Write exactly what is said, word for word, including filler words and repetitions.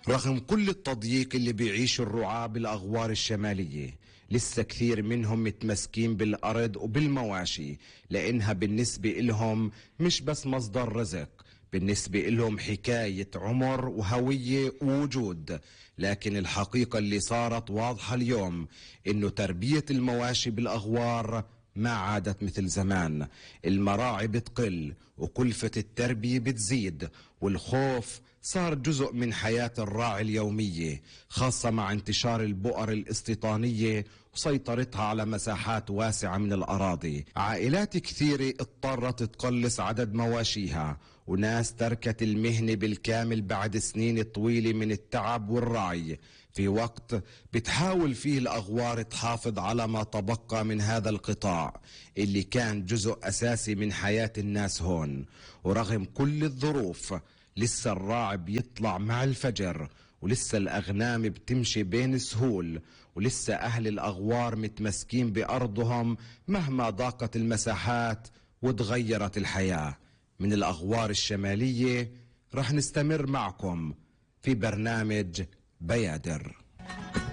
رغم كل التضييق اللي بيعيش الرعاة بالأغوار الشمالية، لسه كثير منهم متمسكين بالأرض وبالمواشي، لأنها بالنسبة لهم مش بس مصدر رزق، بالنسبة لهم حكاية عمر وهوية ووجود. لكن الحقيقة اللي صارت واضحة اليوم إنه تربية المواشي بالأغوار ما عادت مثل زمان. المراعي بتقل وكلفة التربية بتزيد، والخوف صار جزء من حياة الراعي اليومية، خاصة مع انتشار البؤر الاستيطانية وسيطرتها على مساحات واسعة من الأراضي. عائلات كثيرة اضطرت تقلص عدد مواشيها، وناس تركت المهنة بالكامل بعد سنين طويلة من التعب والرعي، في وقت بتحاول فيه الأغوار تحافظ على ما تبقى من هذا القطاع اللي كان جزء أساسي من حياة الناس هون. ورغم كل الظروف لسه الراعي بيطلع مع الفجر، ولسه الأغنام بتمشي بين السهول، ولسه أهل الأغوار متمسكين بأرضهم مهما ضاقت المساحات وتغيرت الحياة. من الأغوار الشمالية رح نستمر معكم في برنامج بيادر.